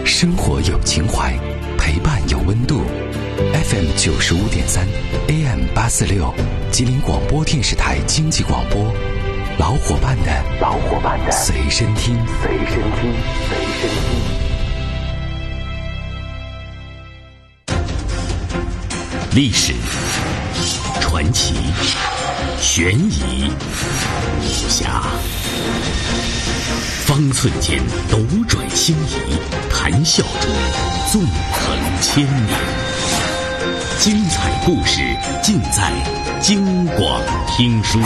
生活有情怀，陪伴有温度。FM 95.3 AM 846，吉林广播电视台经济广播，老伙伴的随身听。历史、传奇、悬疑、武侠，方寸间斗转星移，谈笑中纵横千年。精彩故事尽在京广听书。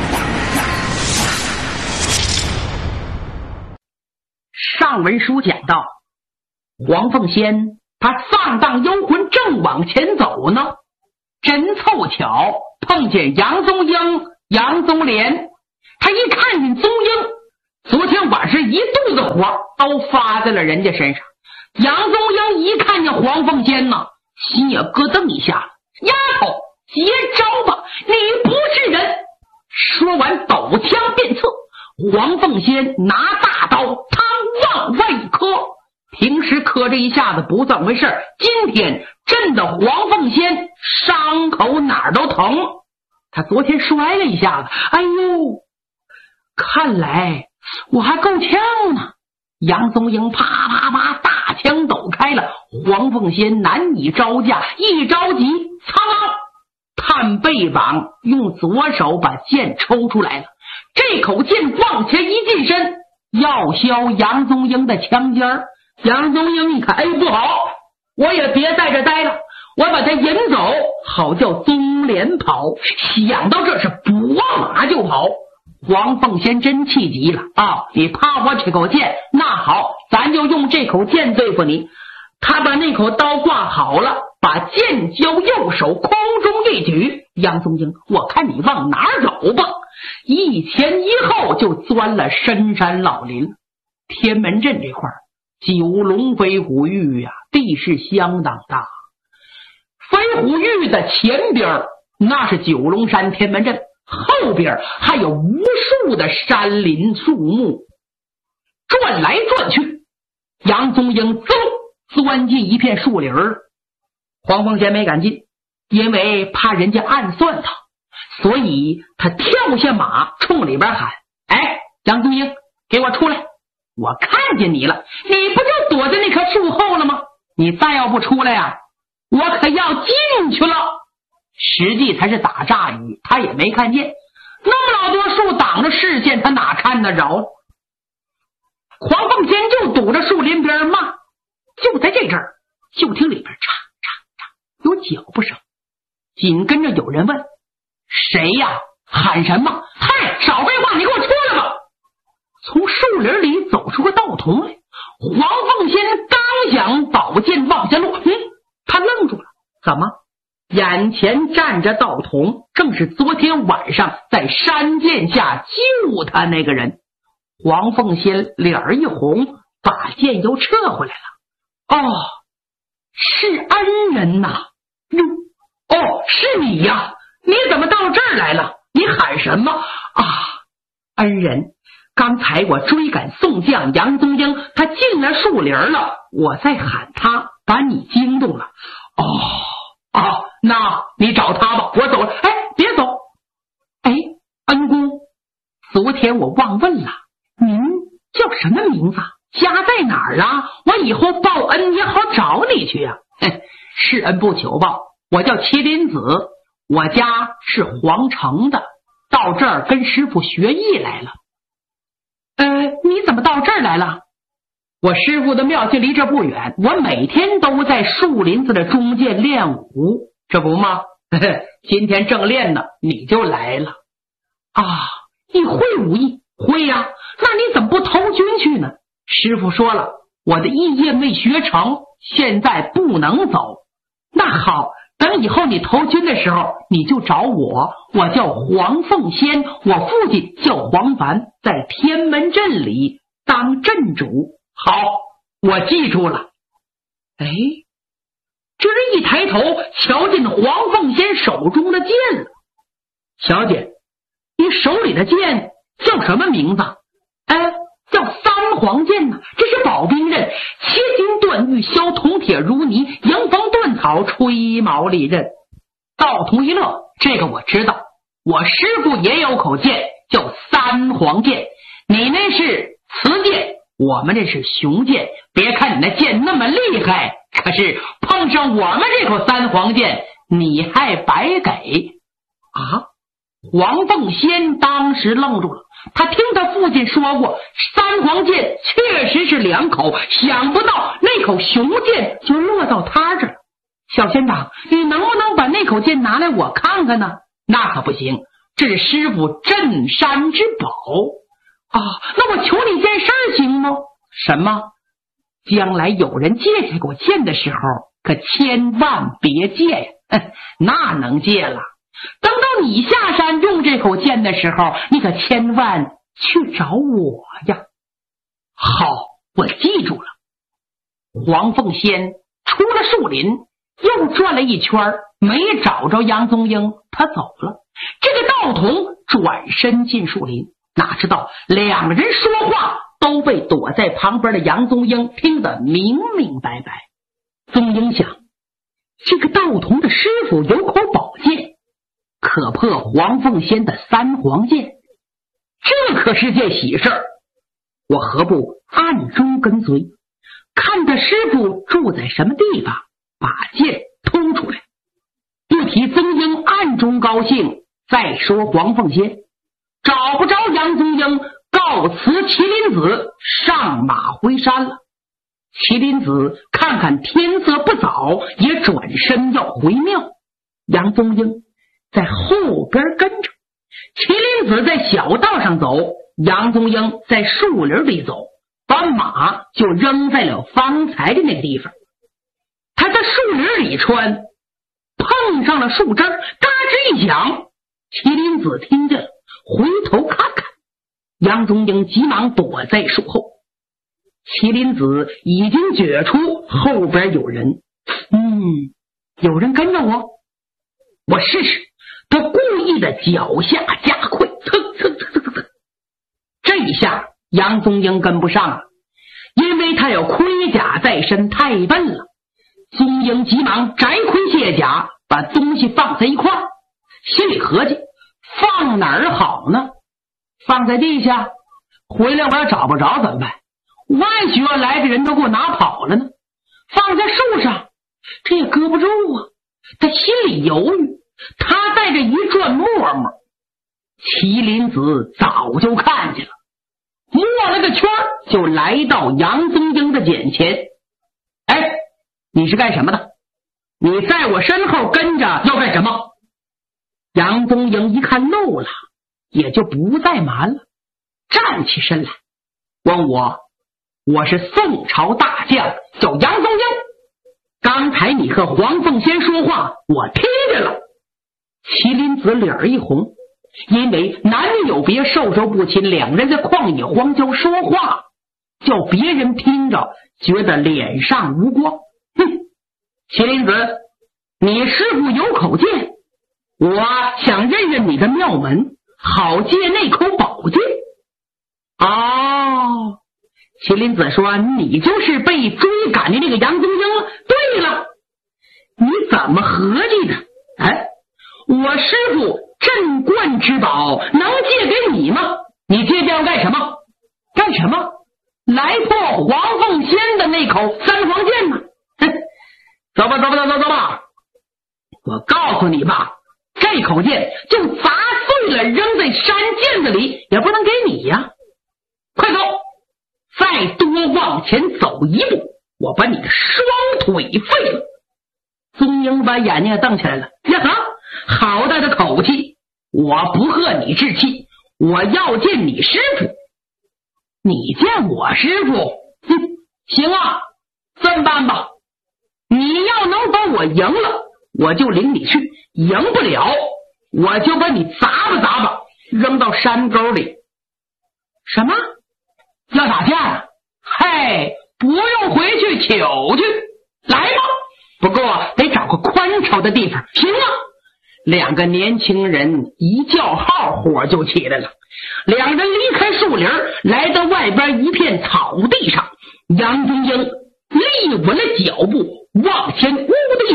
上文书讲到，黄凤仙他放荡幽魂正往前走呢，真凑巧碰见杨宗英、杨宗莲。他一看见宗英，昨天晚上一肚子火都发在了人家身上。杨宗英一看见黄凤仙呢，心也咯噔一下，丫头接招吧，你不是人。说完抖枪便刺，黄凤仙拿大刀他往外一磕，平时磕这一下子不怎么回事，今天震得黄凤仙伤口哪儿都疼。他昨天摔了一下子，哎呦，看来我还够呛呢。杨宗英啪啪啪大枪抖开了，黄凤仙难以招架，一着急探背膀，用左手把剑抽出来了。这口剑往前一近身，要削杨宗英的枪尖儿。杨宗英一看，哎，不好，我也别在这待了，我把他引走，好叫宗莲跑。想到这是拨马就跑。黄凤仙真气急了啊！你怕我这口剑，那好，咱就用这口剑对付你。他把那口刀挂好了，把剑交右手，空中一举。杨宗英，我看你往哪儿走吧！一前一后就钻了深山老林。天门镇这块九龙飞虎峪呀，地势相当大。飞虎峪的前边那是九龙山天门镇，后边还有无数的山林树木。转来转去，杨宗英钻进一片树林了。黄凤仙没敢进，因为怕人家暗算他，所以他跳下马冲里边喊，哎，杨宗英，给我出来，我看见你了，你不就躲在那棵树后了吗？你再要不出来呀，我可要进去了。实际他是打诈语，他也没看见，那么老多树挡着视线，他哪看得着？黄凤仙就堵着树林边骂。就在这阵儿，就听里边嚓嚓嚓有脚步声，紧跟着有人问，谁呀？喊什么？嗨，少废话，你给我出来吧！从树林里走出个道童来。黄凤仙刚想宝剑往下落，他愣住了。怎么？眼前站着道童，正是昨天晚上在山涧下救他那个人。黄凤仙脸儿一红，把剑又撤回来了。哦，是恩人呐！哦，是你呀！你怎么到这儿来了？你喊什么啊？恩人，刚才我追赶宋将杨宗英，他进了树林了，我在喊他，把你惊动了。哦，那你找他吧，我走了。哎，别走！哎，恩公，昨天我忘问了，您叫什么名字？家在哪儿啊？我以后报恩也好找你去呀。是恩不求报，我叫麒麟子，我家是皇城的，到这儿跟师傅学艺来了。你怎么到这儿来了？我师傅的庙就离这不远，我每天都在树林子的中间练武，这不吗？今天正练呢，你就来了啊？你会武艺？会呀。那你怎么不投军去呢？师傅说了，我的艺业没学成，现在不能走。那好，等以后你投军的时候，你就找我，我叫黄凤仙，我父亲叫黄凡，在天门镇里当镇主。好，我记住了。哎，这人一抬头瞧见黄凤仙手中的剑了。小姐，你手里的剑叫什么名字？叫三黄剑呢，这是宝兵刃，切金断好吹毛利刃。道童一乐，这个我知道，我师傅也有口剑，叫三黄剑，你那是雌剑，我们这是雄剑。别看你那剑那么厉害，可是碰上我们这口三黄剑，你还白给啊！黄凤仙当时愣住了，他听他父亲说过，三黄剑确实是2口，想不到那口雄剑就落到他这儿。小仙长，你能不能把那口剑拿来我看看呢？那可不行，这是师傅镇山之宝啊！那我求你件事行吗？什么？将来有人借这口剑的时候，可千万别借呀！那能借了。等到你下山用这口剑的时候，你可千万去找我呀。好，我记住了。黄凤仙出了树林，又转了一圈，没找着杨宗英，他走了。这个道童转身进树林，哪知道2个人说话都被躲在旁边的杨宗英听得明明白白。宗英想，这个道童的师傅有口宝剑，可破黄凤仙的三黄剑，这可是件喜事儿。我何不暗中跟随，看他师傅住在什么地方，把剑偷出来。不提宗英暗中高兴，再说黄凤仙找不着杨宗英，告辞麒麟子上马回山了。麒麟子看看天色不早，也转身要回庙。杨宗英在后边跟着，麒麟子在小道上走，杨宗英在树林里走，把马就扔在了方才的那个地方。他在树林里穿，碰上了树枝，嘎吱一响，麒麟子听见了，回头看看，杨宗英急忙躲在树后。麒麟子已经觉出后边有人，有人跟着我，我试试。他故意的脚下加快，这一下杨宗英跟不上了，因为他有盔甲在身，太笨了。宗英急忙摘盔卸甲，把东西放在一块儿，心里合计，放哪儿好呢？放在地下，回来我要找不着怎么办？万一来的人都给我拿跑了呢？放在树上，这也搁不住啊。他心里犹豫，他在这一转磨磨，麒麟子早就看见了，摸了个圈就来到杨宗英的眼前。哎，你是干什么的？你在我身后跟着要干什么？杨宗英一看漏了，也就不再瞒了，站起身来问我是宋朝大将，叫杨宗英。刚才你和黄凤仙说话，我听见了。麒麟子脸一红，因为男女有别，授受不亲，2人在旷野荒郊说话，叫别人听着觉得脸上无光。麒麟子，你师傅有口剑，我想认认你的庙门，好借那口宝剑。哦，麒麟子说，你就是被追赶的那个杨宗英。对了，你怎么合计的？我师傅镇观之宝能借给你吗？你借这要干什么？干什么？来破黄凤仙的那口三黄剑呢？走吧，我告诉你吧，这口剑就砸碎了扔在山涧子里，也不能给你呀。快走，再多往前走一步，我把你的双腿废了。宗英把眼睛瞪起来了，呀哈，好大的口气！我不和你置气，我要见你师傅。你见我师傅？行啊，这么办吧，你要能把我赢了，我就领你去；赢不了，我就把你砸吧，扔到山沟里。什么？要打架啊？嘿，不用回去求去，来吧。不过得找个宽敞的地方。行啊！2个年轻人一叫号，火就起来了。2人离开树林，来到外边一片草地上。杨宗英立稳了脚步，往前呜的一扑，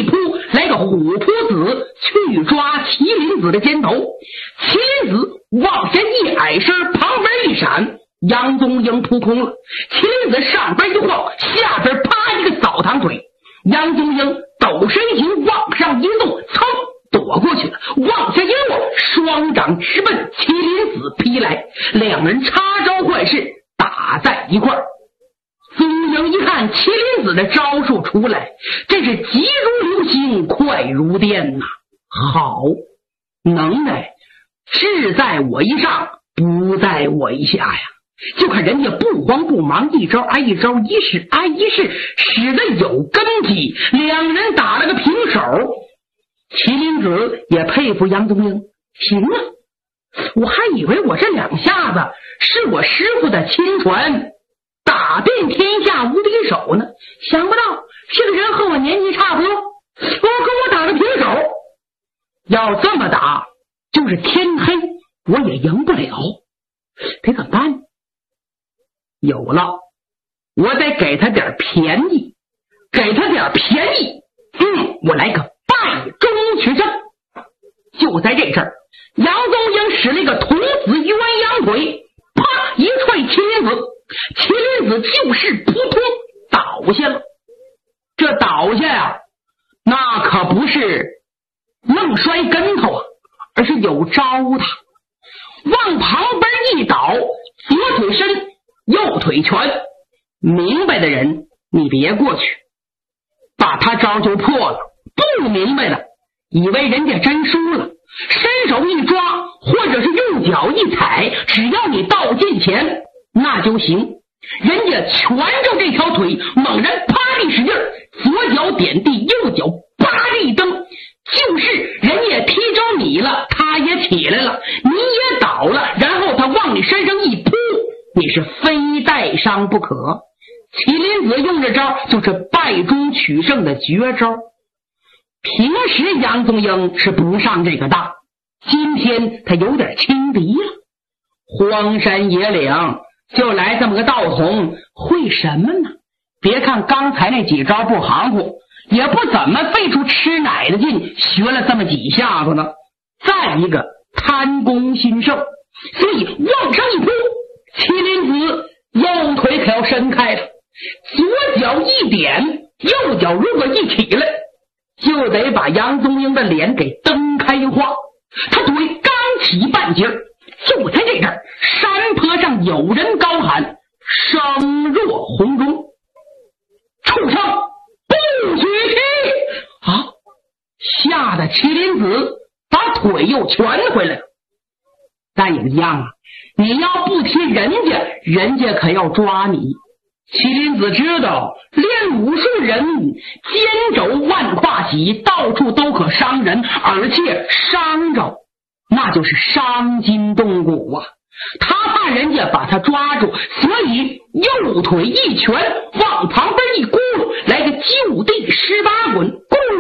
来个虎扑子去抓麒麟子的肩头。麒麟子往前一矮身，旁边一闪，杨宗英扑空了。麒麟子上边一晃，下边啪一个扫堂腿，杨宗英抖身形往上一动，噌躲过去了，往下一落，双掌直奔麒麟子劈来，两人插招换式，打在一块儿。宗英一看麒麟子的招数出来，这是急如流星，快如电呐！好，能耐志在我一上，不在我一下呀！就看人家不慌不忙，一招挨一招，一式挨一式，使得有根基。两人打了个平手。麒麟子也佩服杨宗英，行啊，我还以为我这两下子是我师傅的亲传，打遍天下无敌手呢，想不到这个人和我年纪差不多，跟我打个平手。要这么打，就是天黑我也赢不了，得怎么办？有了，我得给他点便宜，给他点便宜。我来个败中取胜。就在这阵儿，杨宗英使了一个童子鸳鸯腿，啪一踹麒麟子，麒麟子就是扑通倒下了。这倒下呀，那可不是愣摔跟头啊，而是有招的。往旁边一倒，左腿伸，右腿拳。明白的人你别过去，把他招就破了。不明白的以为人家真输了，伸手一抓，或者是用脚一踩，只要你到近前那就行。人家拳着这条腿，猛然啪地使劲，左脚点地，右脚啪地蹬，就是人也踢着你了，他也起来了，你也倒了，然后他往你身上一扑，你是非带伤不可。麒麟子用这招就是败中取胜的绝招。平时杨宗英是不上这个当，今天他有点轻敌了。荒山野岭就来这么个道童，会什么呢？别看刚才那几招不含糊，也不怎么费出吃奶的劲，学了这么几下子呢。再一个贪功心盛，所以往上一扑，麒麟子右腿可要伸开了，左脚一点，右脚如果一起来，就得把杨宗英的脸给蹬开花。他腿刚起半截，就在这阵儿，山坡上有人高喊，声若洪钟，畜生不许踢！啊！吓得麒麟子把腿又蜷回来了。但也一样啊，你要不踢人家，人家可要抓你。麒麟子知道练武术人肩肘万胯起，到处都可伤人，而且伤着那就是伤筋动骨啊。他怕人家把他抓住，所以右腿一拳往旁边一咕噜，来个就地18滚，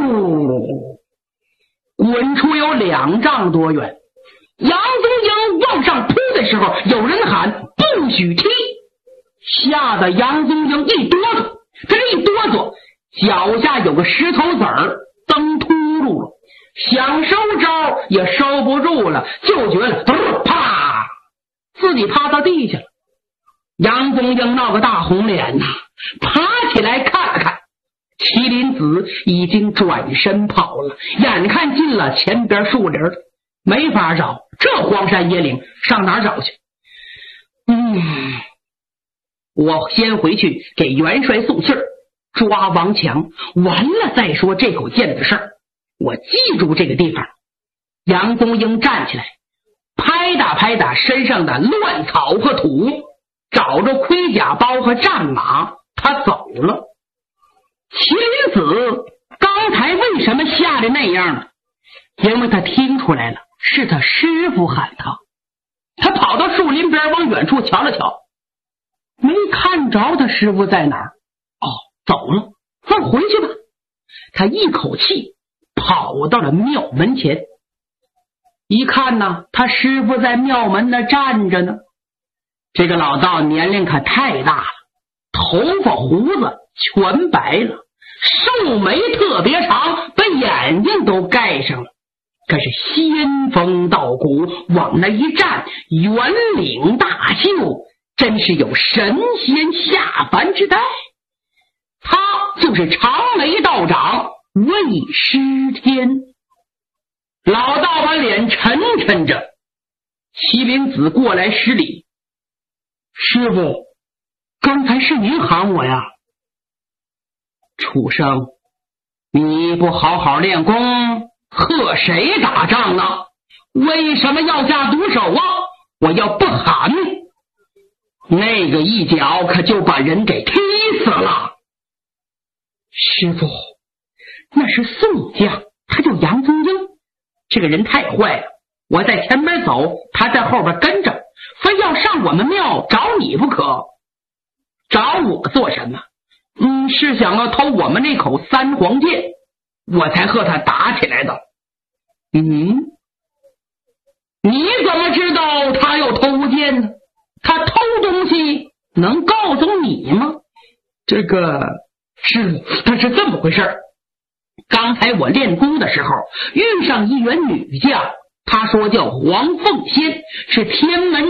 滚出有2丈多远。杨宗英往上扑的时候，有人喊不许踢，吓得杨宗英一哆嗦，这一哆嗦，脚下有个石头子儿蹬秃噜了，想收招也收不住了，就觉得啪，自己趴到地下了。杨宗英闹个大红脸呐，爬起来看了看，麒麟子已经转身跑了，眼看进了前边树林，没法找，这荒山野岭上哪儿找去？我先回去给元帅送信儿，抓王强，完了再说这口剑的事儿。我记住这个地方。杨宗英站起来，拍打拍打身上的乱草和土，找着盔甲包和战马，他走了。麒麟子刚才为什么吓得那样呢？因为他听出来了，是他师傅喊他。他跑到树林边往远处瞧了瞧，没看着他师傅在哪儿。走了，那回去吧。他一口气跑到了庙门前，一看呢，他师傅在庙门那站着呢。这个老道年龄可太大了，头发胡子全白了， 瘦眉特别长，把眼睛都盖上了。可是仙风道骨，往那一站，圆领大袖，真是有神仙下凡之代。他就是长眉道长魏师天。老道把脸沉沉着，麒麟子过来施礼：“师傅，刚才是您喊我呀？”“畜生，你不好好练功，和谁打仗呢？为什么要下毒手啊？我要不喊，那个一脚可就把人给踢死了。”“师傅，那是宋将，他叫杨宗英，这个人太坏了，我在前边走，他在后边跟着，非要上我们庙找你不可。”“找我做什么？是想要偷我们那口三黄剑，我才和他打起来的。”“你怎么知道他要偷剑呢？他偷东西能告诉你吗？”“这个师傅，他是这么回事。刚才我练功的时候遇上一员女将，她说叫黄凤仙，是天门